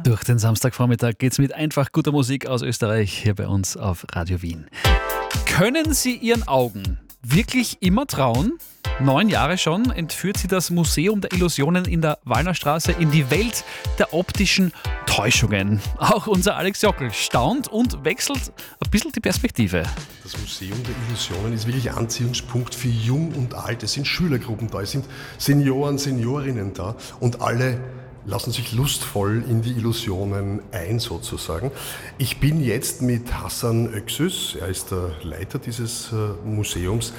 Durch den Samstagvormittag geht's mit einfach guter Musik aus Österreich hier bei uns auf Radio Wien. Können Sie Ihren Augen wirklich immer trauen? 9 Jahre schon entführt sie das Museum der Illusionen in der Wallnerstraße in die Welt der optischen Täuschungen. Auch unser Alex Jockel staunt und wechselt ein bisschen die Perspektive. Das Museum der Illusionen ist wirklich Anziehungspunkt für Jung und Alt. Es sind Schülergruppen da, es sind Senioren, Seniorinnen da und alle lassen sich lustvoll in die Illusionen ein sozusagen. Ich bin jetzt mit Hassan Öksüz, er ist der Leiter dieses Museums.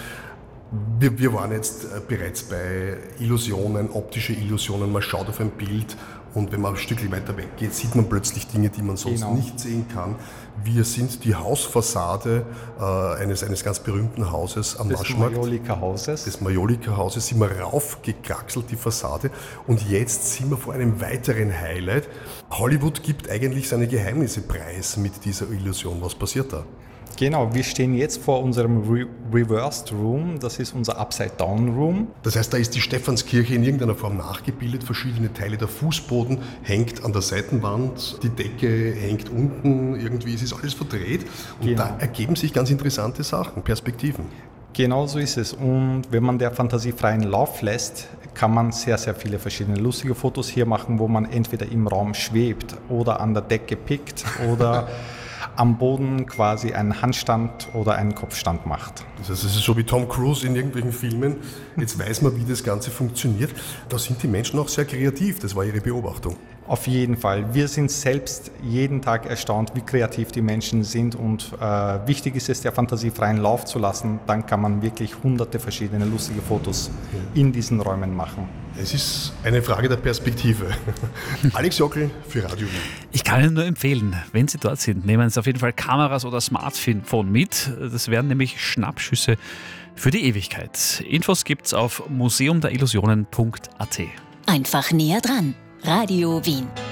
Wir waren jetzt bereits bei Illusionen, optische Illusionen. Man schaut auf ein Bild und wenn man ein Stückchen weiter weg geht, sieht man plötzlich Dinge, die man sonst nicht sehen kann. Wir sind die Hausfassade eines ganz berühmten Hauses am Naschmarkt. Des Majolika-Hauses. Sind wir raufgekraxelt, die Fassade. Und jetzt sind wir vor einem weiteren Highlight. Hollywood gibt eigentlich seine Geheimnisse preis mit dieser Illusion. Was passiert da? Genau, wir stehen jetzt vor unserem Reversed Room, das ist unser Upside-Down Room. Das heißt, da ist die Stephanskirche in irgendeiner Form nachgebildet, verschiedene Teile, der Fußboden hängt an der Seitenwand, die Decke hängt unten, irgendwie es ist alles verdreht und da ergeben sich ganz interessante Sachen, Perspektiven. Genau so ist es und wenn man der Fantasie freien Lauf lässt, kann man sehr, sehr viele verschiedene lustige Fotos hier machen, wo man entweder im Raum schwebt oder an der Decke pickt oder am Boden quasi einen Handstand oder einen Kopfstand macht. Das heißt, es ist so wie Tom Cruise in irgendwelchen Filmen. Jetzt weiß man, wie das Ganze funktioniert. Da sind die Menschen auch sehr kreativ. Das war Ihre Beobachtung. Auf jeden Fall. Wir sind selbst jeden Tag erstaunt, wie kreativ die Menschen sind und wichtig ist es, der Fantasie freien Lauf zu lassen. Dann kann man wirklich hunderte verschiedene lustige Fotos in diesen Räumen machen. Es ist eine Frage der Perspektive. Alex Jockel für Radio Wien. Ich kann Ihnen nur empfehlen, wenn Sie dort sind, nehmen Sie auf jeden Fall Kameras oder Smartphone mit. Das wären nämlich Schnappschüsse für die Ewigkeit. Infos gibt's auf museumderillusionen.at. Einfach näher dran. Radio Wien.